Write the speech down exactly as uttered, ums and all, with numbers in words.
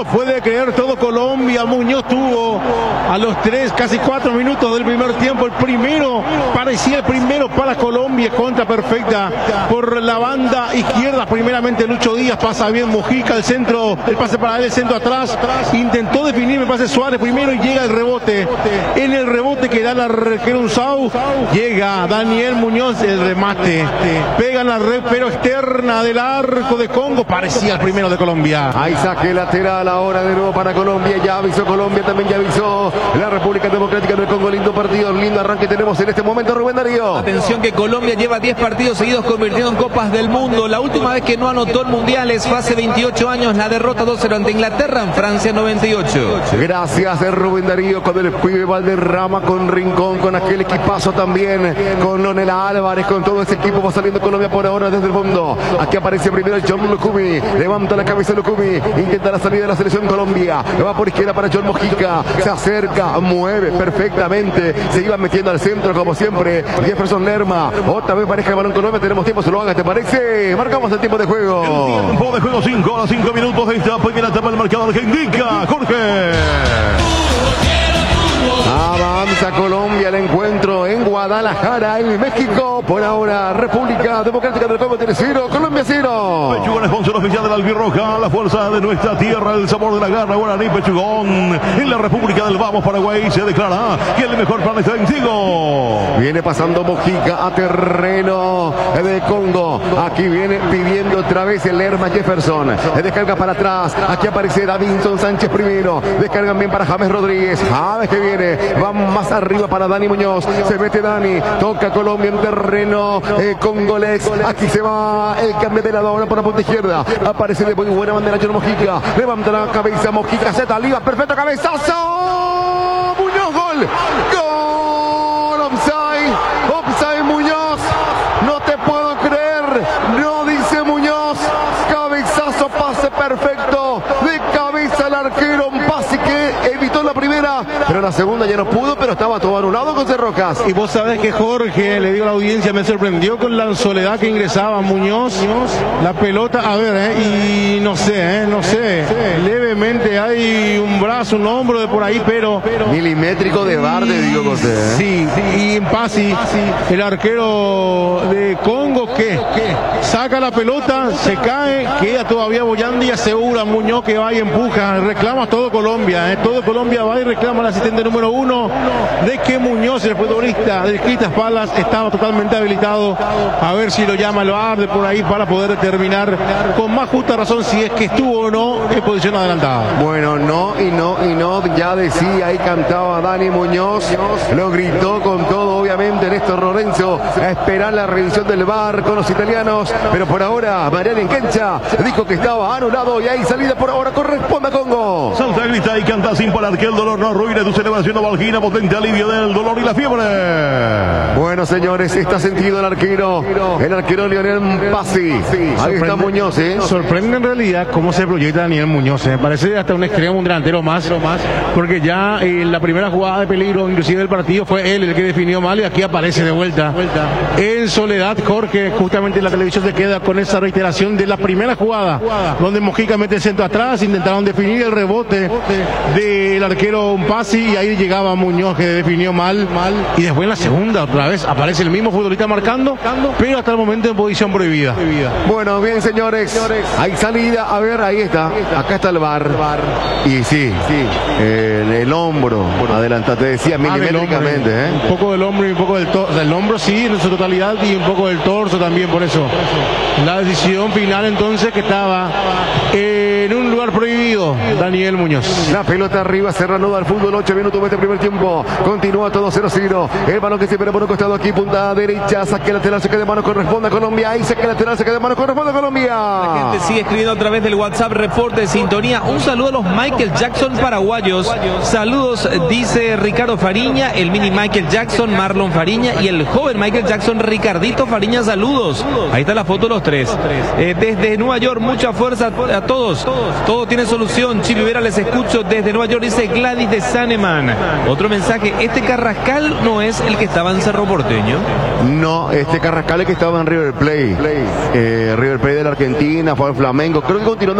lo puede creer todo Colombia. Muñoz tuvo a los tres, casi cuatro minutos del primer tiempo. El primero, parecía el primero para Colombia. Contra perfecta por la banda izquierda. Primeramente Lucho Díaz, pasa bien Mojica, el centro, el pase para él, el centro atrás. Intentó definir, me parece Suárez primero y llega el rebote. En el rebote que da la Querunzau, llega Daniel Muñoz, el remate. Pega en la red, pero externa del arco de Congo. Parecía el primero de Colombia. Ahí saque lateral ahora de nuevo para Colombia. Ya avisó Colombia, también ya avisó la República Democrática del Congo. Lindo partido, lindo arranque tenemos en este momento, Rubén Darío. Atención que Colombia lleva diez partidos seguidos convirtiendo en Copas del Mundo. La última vez que no anotó en mundiales fue hace veintiocho años, la derrota dos cero ante Inglaterra en Francia noventa y ocho. Gracias, Rubén Darío, con el pibe Valderrama, con Rincón, con aquel equipazo también, con Lonela Álvarez, con todo ese equipo. Va saliendo Colombia por ahora desde el fondo. Aquí aparece primero el John Lucumi, levanta la cabeza Lucumi, intenta la salida de la selección Colombia, va por izquierda para John Mojica, se acerca, mueve perfectamente, se iba metiendo al centro como siempre Jefferson Lerma, otra vez pareja el balón Colombia. Tenemos tiempo, se lo haga, ¿te parece? Marcamos el tiempo de juego. El tiempo de juego, cinco horas, cinco minutos de esta primera etapa del marcador que indica Jorge. Avanza Colombia el encuentro en Guadalajara, en México. Por ahora, República Democrática del Congo tiene cero, Colombia cero. Pechugón, sponsor oficial de la albirroja, la fuerza de nuestra tierra, el sabor de la garra, Guaraní Pechugón. En la República del Vamos, Paraguay, se declara que el mejor plan está vencido. Viene pasando Mojica a terreno de Congo. Aquí viene pidiendo otra vez el Lerma Jefferson. Descarga para atrás. Aquí aparece Davinson Sánchez primero. Descargan bien para James Rodríguez. James que viene. Va más arriba para Dani Muñoz. Se mete Dani. Toca Colombia en terreno eh, congolex. Aquí se va el cambio de lado ahora por la punta izquierda. Aparece de muy buena manera John Mojica. Levanta la cabeza Mojica. Z Liva. Perfecto cabezazo. Muñoz gol. Gol. Offside. Offside Muñoz. No te puedo creer. No dice Muñoz. Cabezazo, pase perfecto. De cabeza el arquero. Un pase que evitó la primera, pero la segunda ya no pudo, pero estaba todo anulado con Cerrocas. Y vos sabés que Jorge, le digo a la audiencia, me sorprendió con la soledad que ingresaba Muñoz. La pelota, a ver, eh, y no sé, eh, no sé. Levemente hay un brazo, un hombro de por ahí, pero... Milimétrico de bar de Diego José. ¿eh? Sí, y en Pasi, el arquero de Congo, que saca la pelota, se cae, queda todavía bollando y asegura a Muñoz que va y empuja. Reclama todo Colombia, eh, todo Colombia va y reclama al asistente número uno de que Muñoz, el futbolista de Cristas Palas, estaba totalmente habilitado. A ver si lo llama el V A R de por ahí para poder determinar con más justa razón si es que estuvo o no en posición adelantada. Bueno, no y no y no, ya decía, ahí cantaba Dani Muñoz, lo gritó con todo, obviamente, Néstor Lorenzo, a esperar la revisión del V A R con los italianos, pero por ahora Mariano Enquencha dijo que estaba anulado y ahí salida por ahora corresponde a Congo. Salta, grita y canta sin parar que el dolor no arruine tu celebración novalgina, potente alivio del dolor y la fiebre. Bueno, señores, está sentido el arquero, el arquero Lionel Pasi. Ahí está Muñoz, ¿eh? Sorprende en realidad cómo se proyecta Daniel Muñoz, ¿eh? Parece hasta un extremo, un delantero más, porque ya en la primera jugada de peligro, inclusive del partido, fue él el que definió mal y aquí aparece de vuelta en soledad. Jorge, justamente la televisión se queda con esa reiteración de la primera jugada, donde Mojica mete el centro atrás, intentaron definir el rebote del arquero Pasi y ahí llegaba Muñoz que definió mal, mal y después en la segunda otra vez aparece el mismo futbolista marcando, pero hasta el momento en posición prohibida. Bueno, bien, señores, hay salida, a ver, ahí está, acá está el V A R, y sí, sí, en el hombro, adelanta, te decía, milimétricamente, ¿eh? Un poco del hombro y un poco del torso, del hombro sí, en su totalidad, y un poco del torso también, por eso. La decisión final entonces que estaba en un lugar prohibido, Daniel Muñoz. La pelota arriba, se reanuda el fútbol, ocho minutos de este primer tiempo, continúa todo cero cero, el balón que se espera por un costado aquí, punta derecha, saque lateral, saque de mano, corresponde a Colombia, ahí saque lateral, saque de mano, corresponde a Colombia. La gente sigue escribiendo a través del WhatsApp, reporte de sintonía. Un saludo a los Michael Jackson paraguayos. Saludos, dice Ricardo Fariña, el mini Michael Jackson, Marlon Fariña y el joven Michael Jackson, Ricardito Fariña. Saludos. Ahí está la foto de los tres. Eh, desde Nueva York, mucha fuerza a todos. Todo tiene solución. Chile Vera, les escucho desde Nueva York, dice Gladys de Saneman. Otro mensaje, este Carrascal no es el que estaba en Cerro Porteño. No, este Carrascal es que estaba en River Plate. Eh, River Plate de la Argentina, fue al Flamengo. Creo que continuó